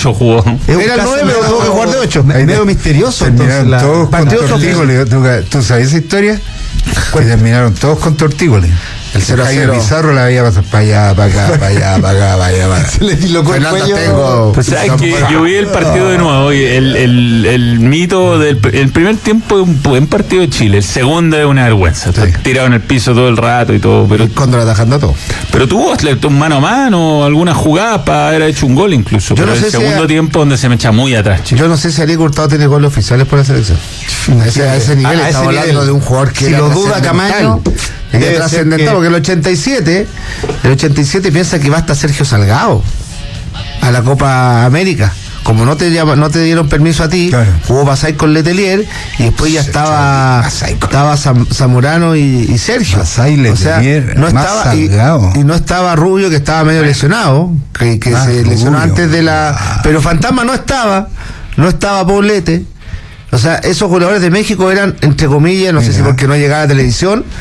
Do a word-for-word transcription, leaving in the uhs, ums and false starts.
ocho jugó. Era el nueve, pero tuvo que jugar de ocho. Medio misterioso. Terminaron Entonces, todos la, con tortícolis. tortícolis. ¿Tú, ¿Tú sabes esa historia? Que terminaron todos con tortícolis. El cero a Jaime cero. Pizarro la veía pasar para allá, para acá, para allá, para acá, para allá, para acá. Se le dislocó el Fernando, cuello. tengo... Pues sabes que yo vi el partido de nuevo y el, el, el mito del el primer tiempo es un buen partido de Chile, el segundo es una vergüenza. Sí. Tirado en el piso todo el rato y todo, pero, El Cóndor atajando todo. pero tuvo un mano a mano, algunas jugadas para haber hecho un gol incluso. Yo Pero no sé el si segundo a- tiempo donde se me echa muy atrás, Chile. Yo no sé si Ariel Hurtado tiene goles oficiales por la selección. A ese, a ese nivel A- a estamos ese hablando nivel. de un jugador que Si era lo duda trascendental. Camaño, Es que debe trascendental, ser que- porque el ochenta y siete, el ochenta y siete piensa que va hasta Sergio Salgado a la Copa América. Como no te llama- no te dieron permiso a ti, Claro. jugó Basay con Letelier y después ya estaba Basay con- estaba Zam- Zamorano y, y Sergio. Basay, o sea, Letelier, no más estaba y, Salgado. y no estaba Rubio, que estaba medio lesionado, que, que Ah, se lesionó Rubio. antes de la, pero Fantasma no estaba, no estaba Poblete. O sea, esos jugadores de México eran, entre comillas, no sé Mira. si porque no llegaba a la televisión,